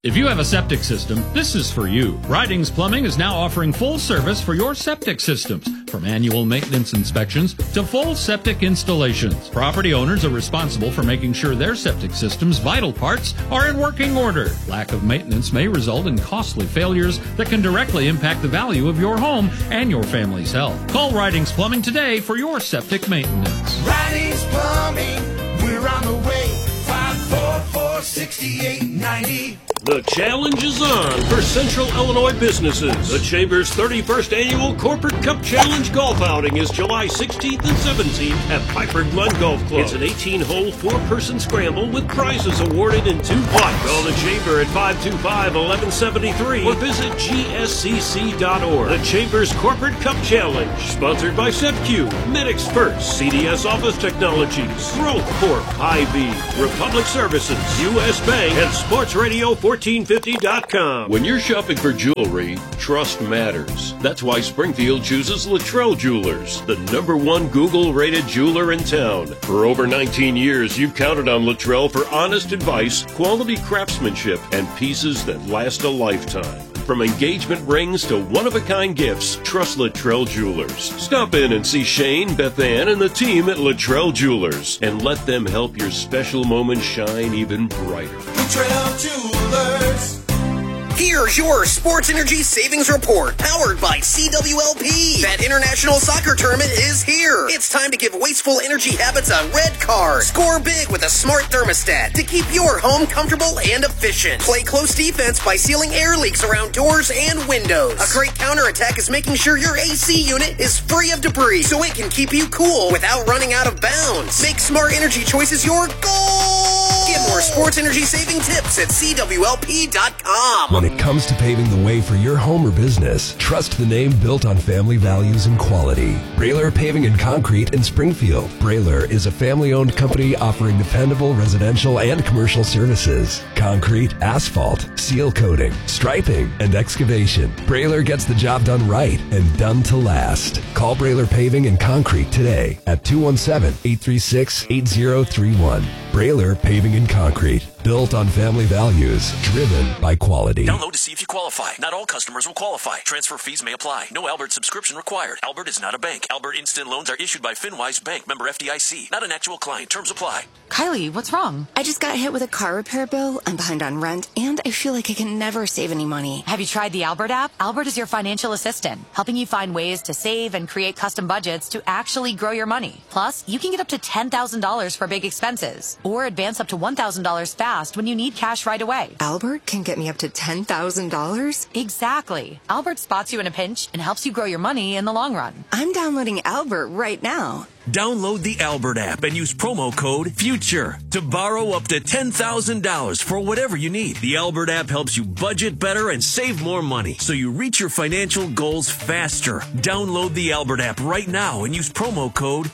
If you have a septic system, this is for you. Ridings Plumbing is now offering full service for your septic systems, from annual maintenance inspections to full septic installations. Property owners are responsible for making sure their septic system's vital parts are in working order. Lack of maintenance may result in costly failures that can directly impact the value of your home and your family's health. Call Ridings Plumbing today for your septic maintenance. Ridings Plumbing, we're on the way. 544-6890. The challenge is on for Central Illinois businesses. The Chamber's 31st Annual Corporate Cup Challenge Golf Outing is July 16th and 17th at Piper Glen Golf Club. It's an 18-hole, 4-person scramble with prizes awarded in 2 pots. Call the Chamber at 525-1173 or visit gscc.org. The Chamber's Corporate Cup Challenge, sponsored by SevQ, Medix First, CDS Office Technologies, Growth Corp, Hy-Vee, Republic Services, U.S. Bank, and Sports Radio 1450.com. When you're shopping for jewelry, trust matters. That's why Springfield chooses Luttrell Jewelers, the #1 Google-rated jeweler in town. For over 19 years, you've counted on Luttrell for honest advice, quality craftsmanship, and pieces that last a lifetime. From engagement rings to one-of-a-kind gifts, trust Luttrell Jewelers. Stop in and see Shane, Beth Ann, and the team at Luttrell Jewelers, and let them help your special moment shine even brighter. Luttrell Jewelers. Here's your Sports Energy Savings Report, powered by CWLP. That international soccer tournament is here. It's time to give wasteful energy habits a red card. Score big with a smart thermostat to keep your home comfortable and efficient. Play close defense by sealing air leaks around doors and windows. A great counterattack is making sure your AC unit is free of debris so it can keep you cool without running out of bounds. Make smart energy choices your goal. Get more sports energy saving tips at CWLP.com. When it comes to paving the way for your home or business, trust the name built on family values and quality. Brailer Paving and Concrete in Springfield. Brailer is a family-owned company offering dependable residential and commercial services. Concrete, asphalt, seal coating, striping, and excavation. Brailer gets the job done right and done to last. Call Brailer Paving and Concrete today at 217-836-8031. Brailer Paving and Concrete. Built on family values, driven by quality. Download to see if you qualify. Not all customers will qualify. Transfer fees may apply. No Albert subscription required. Albert is not a bank. Albert Instant Loans are issued by FinWise Bank, member FDIC. Not an actual client. Terms apply. Kylie, what's wrong? I just got hit with a car repair bill. I'm behind on rent, and I feel like I can never save any money. Have you tried the Albert app? Albert is your financial assistant, helping you find ways to save and create custom budgets to actually grow your money. Plus, you can get up to $10,000 for big expenses, or advance up to $1,000 fast when you need cash right away. Albert can get me up to $10,000? Exactly. Albert spots you in a pinch and helps you grow your money in the long run. I'm downloading Albert right now. Download the Albert app and use promo code FUTURE to borrow up to $10,000 for whatever you need. The Albert app helps you budget better and save more money so you reach your financial goals faster. Download the Albert app right now and use promo code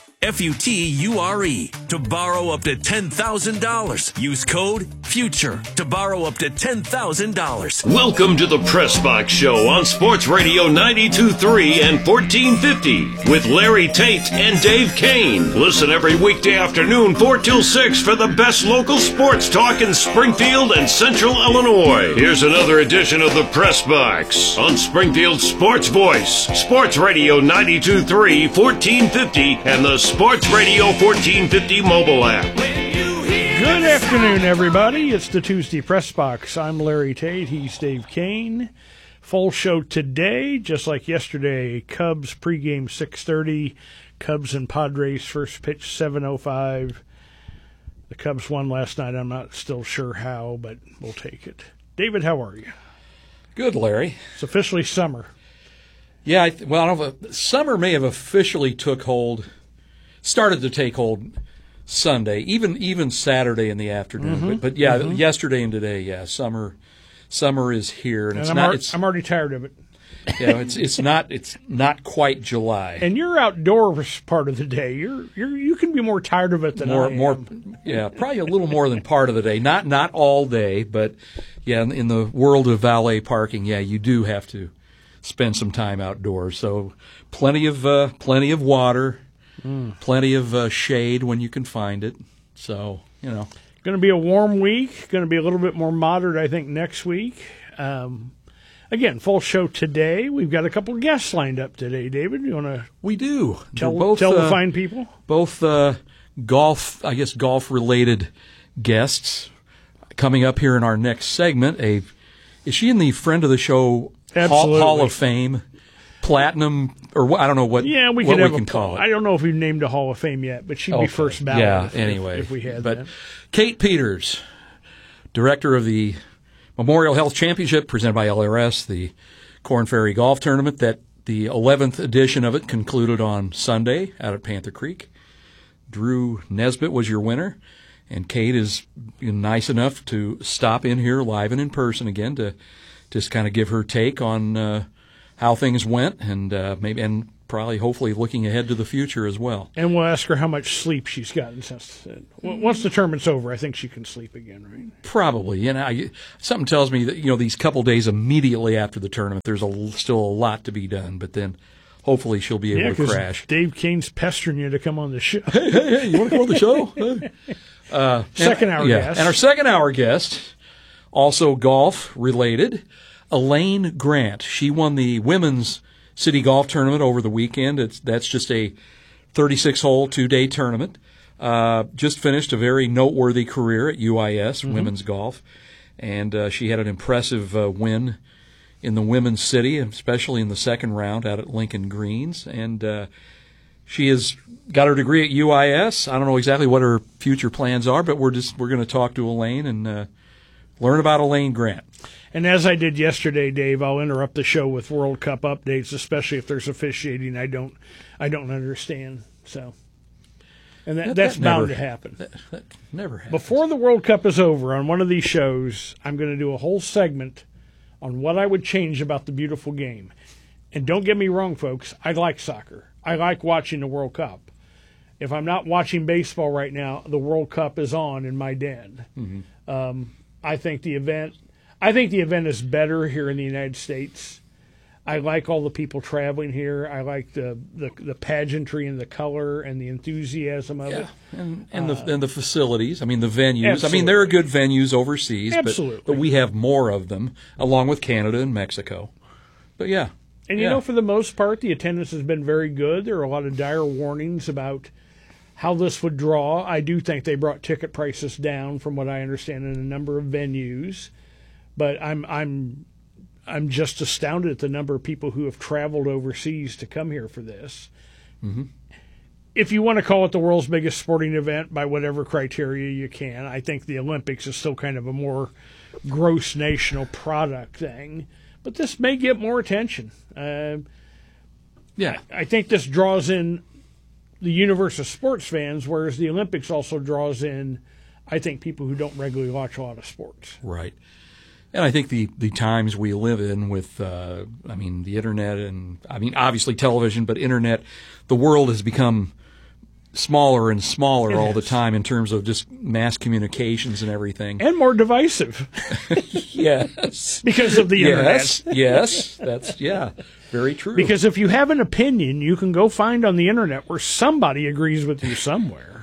FUTURE to borrow up to $10,000. Use code FUTURE to borrow up to $10,000. Welcome to the Press Box Show on Sports Radio 92.3 and 1450 with Larry Tate and Dave Kane. Listen every weekday afternoon 4 till 6 for the best local sports talk in Springfield and Central Illinois. Here's another edition of the Press Box on Springfield Sports Voice, Sports Radio 92.3, 1450, and the Sports Radio 1450 mobile app. Good afternoon, everybody. It's the Tuesday Press Box. I'm Larry Tate. He's Dave Kane. Full show today, just like yesterday. Cubs pregame 6:30. Cubs and Padres first pitch 7:05. The Cubs won last night. I'm not still sure how, but we'll take it. David, how are you? Good, Larry. It's officially summer. Yeah, I don't know if summer may have officially started to take hold Sunday, even Saturday in the afternoon. Mm-hmm. But yesterday and today, yeah, summer is here, and I'm already tired of it. Yeah, it's not quite July. And you're outdoors part of the day. You can be more tired of it than I am. Yeah, probably a little more than part of the day. Not all day, but yeah, in the world of valet parking, yeah, you do have to spend some time outdoors. So plenty of water. Plenty of shade when you can find it. So, Going to be a warm week. Going to be a little bit more moderate, I think, next week. Again, full show today. We've got a couple of guests lined up today. David, you want to? We do. Tell the fine people. Both golf-related guests coming up here in our next segment. Is she in the friend of the show Hall of Fame? Platinum, or I don't know what. Yeah, we can call it. I don't know if we've named a Hall of Fame yet, but she'd be first ballot. Yeah, if we had that. Kate Peters, director of the Memorial Health Championship presented by LRS, the Corn Ferry Golf Tournament. That the 11th edition of it concluded on Sunday out at Panther Creek. Drew Nesbitt was your winner, and Kate is nice enough to stop in here live and in person again to just kind of give her take on how things went, and probably hopefully looking ahead to the future as well. And we'll ask her how much sleep she's gotten since once the tournament's over. I think she can sleep again, right? Probably. Something tells me that these couple days immediately after the tournament, there's still a lot to be done. But then hopefully she'll be able to crash. Dave Kane's pestering you to come on the show. Hey, you want to come on the show? Second hour guest, and our second hour guest, also golf related. Elaine Grant. She won the women's city golf tournament over the weekend. That's just a 36-hole, 2-day tournament. Just finished a very noteworthy career at UIS, women's golf. And she had an impressive win in the women's city, especially in the second round out at Lincoln Greens. And she has got her degree at UIS. I don't know exactly what her future plans are, but we're going to talk to Elaine and learn about Elaine Grant. And as I did yesterday, Dave, I'll interrupt the show with World Cup updates, especially if there's officiating I don't understand. So, and that's bound to happen. That never happens. Before the World Cup is over, on one of these shows, I'm going to do a whole segment on what I would change about the beautiful game. And don't get me wrong, folks, I like soccer. I like watching the World Cup. If I'm not watching baseball right now, the World Cup is on in my den. Mm-hmm. I think the event is better here in the United States. I like all the people traveling here. I like the pageantry and the color and the enthusiasm of it. And the facilities. I mean, the venues. Absolutely. I mean, there are good venues overseas, absolutely. But we have more of them, along with Canada and Mexico. But yeah. And for the most part, the attendance has been very good. There are a lot of dire warnings about how this would draw. I do think they brought ticket prices down, from what I understand, in a number of venues. But I'm just astounded at the number of people who have traveled overseas to come here for this. Mm-hmm. If you want to call it the world's biggest sporting event by whatever criteria you can, I think the Olympics is still kind of a more gross national product thing. But this may get more attention. I think this draws in the universe of sports fans, whereas the Olympics also draws in, I think, people who don't regularly watch a lot of sports. Right. And I think the times we live in with, the Internet and, obviously television, but Internet, the world has become smaller and smaller all the time in terms of just mass communications and everything. And more divisive. Yes. Because of the Internet. Yes. That's, very true. Because if you have an opinion, you can go find on the Internet where somebody agrees with you somewhere.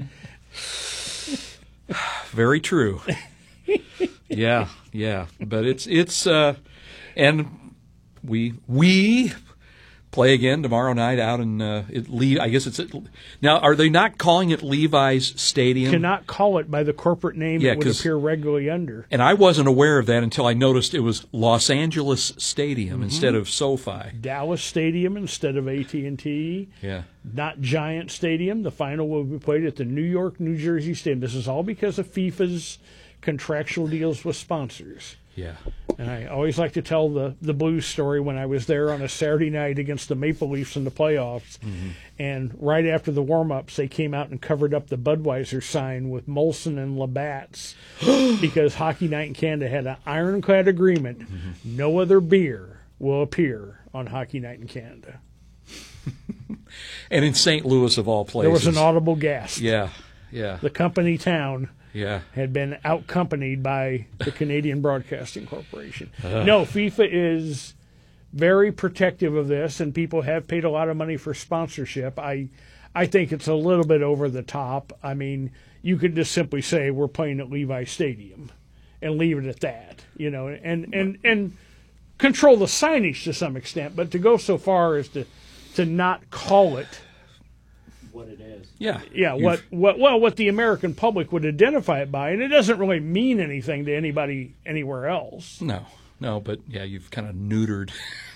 Very true. Yeah. But it's and we play again tomorrow night out in I guess it's now. Are they not calling it Levi's Stadium? Cannot call it by the corporate name it would appear regularly under. And I wasn't aware of that until I noticed it was Los Angeles Stadium instead of SoFi. Dallas Stadium instead of AT&T. Yeah. Not Giant Stadium. The final will be played at the New York, New Jersey Stadium. This is all because of FIFA's contractual deals with sponsors. Yeah. And I always like to tell the Blues story when I was there on a Saturday night against the Maple Leafs in the playoffs. Mm-hmm. And right after the warm-ups, they came out and covered up the Budweiser sign with Molson and Labatt's because Hockey Night in Canada had an ironclad agreement. Mm-hmm. No other beer will appear on Hockey Night in Canada. And in St. Louis, of all places. There was an audible gasp. Yeah. The company town had been outcompanied by the Canadian Broadcasting Corporation. No, FIFA is very protective of this, and people have paid a lot of money for sponsorship. I think it's a little bit over the top. I mean, you could just simply say we're playing at Levi Stadium and leave it at that, and control the signage to some extent, but to go so far as to not call it what it is. Yeah, what the American public would identify it by, and it doesn't really mean anything to anybody anywhere else. No, but yeah, you've kind of neutered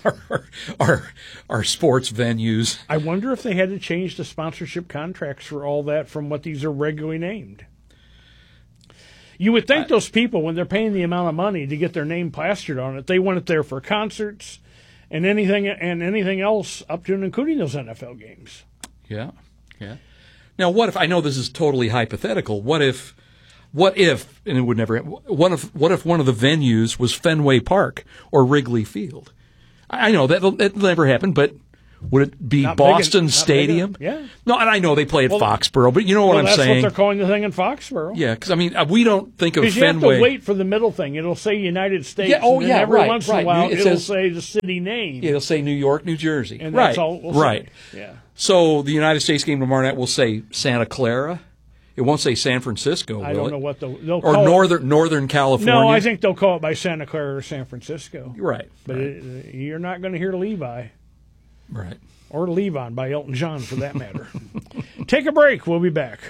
our sports venues. I wonder if they had to change the sponsorship contracts for all that from what these are regularly named. You would think those people, when they're paying the amount of money to get their name plastered on it, they want it there for concerts and anything else up to and including those NFL games. Yeah. Now, what if, I know this is totally hypothetical, what if, and it would never, what if one of the venues was Fenway Park or Wrigley Field? I know that'll never happen, but would it be Boston Stadium? Yeah. No, and I know they play at Foxborough, but you know what I'm saying? That's what they're calling the thing in Foxborough. Yeah, because, I mean, we don't think of Fenway. Because you have to wait for the middle thing. It'll say United States. Yeah, and then every once in a while, it'll say the city name. Yeah, it'll say New York, New Jersey. And that's all it will say. Yeah. So the United States game tomorrow night will say Santa Clara. It won't say San Francisco, I don't know what they'll or call Northern California. No, I think they'll call it by Santa Clara or San Francisco. Right. But you're not going to hear Levi. Right. Or Levon by Elton John, for that matter. Take a break. We'll be back.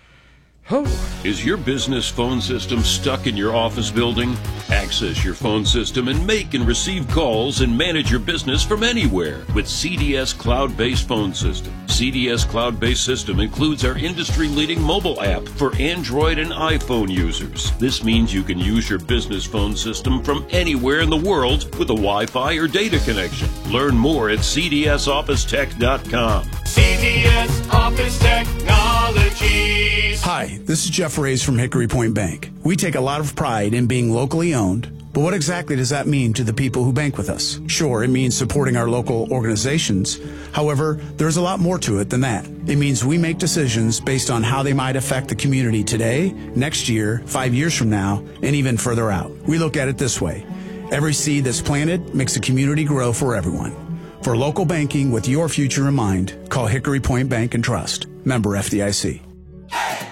Is your business phone system stuck in your office building? Access your phone system and make and receive calls and manage your business from anywhere with CDS Cloud-Based Phone System. CDS Cloud-Based System includes our industry-leading mobile app for Android and iPhone users. This means you can use your business phone system from anywhere in the world with a Wi-Fi or data connection. Learn more at cdsofficetech.com. CDS Office Technologies. Hi, this is Jeff Reyes from Hickory Point Bank. We take a lot of pride in being locally owned, but what exactly does that mean to the people who bank with us? Sure, it means supporting our local organizations. However, there's a lot more to it than that. It means we make decisions based on how they might affect the community today, next year, 5 years from now, and even further out. We look at it this way. Every seed that's planted makes the community grow for everyone. For local banking with your future in mind, call Hickory Point Bank and Trust. Member FDIC.